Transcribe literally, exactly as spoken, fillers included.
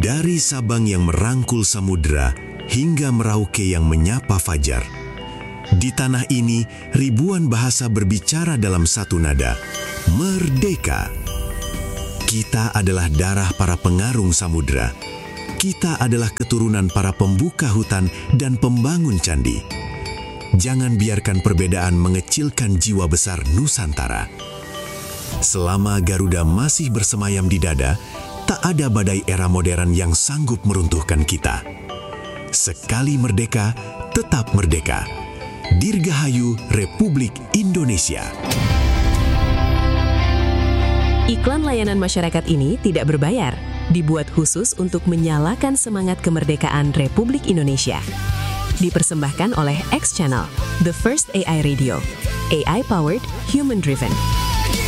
Dari Sabang yang merangkul samudera hingga Merauke yang menyapa fajar. Di tanah ini, ribuan bahasa berbicara dalam satu nada. Merdeka! Kita adalah darah para pengarung samudera. Kita adalah keturunan para pembuka hutan dan pembangun candi. Jangan biarkan perbedaan mengecilkan jiwa besar Nusantara. Selama Garuda masih bersemayam di dada, tak ada badai era modern yang sanggup meruntuhkan kita. Sekali merdeka, tetap merdeka. Dirgahayu Republik Indonesia. Iklan layanan masyarakat ini tidak berbayar, dibuat khusus untuk menyalakan semangat kemerdekaan Republik Indonesia. Dipersembahkan oleh X Channel, The First A I Radio, A I-powered, human-driven.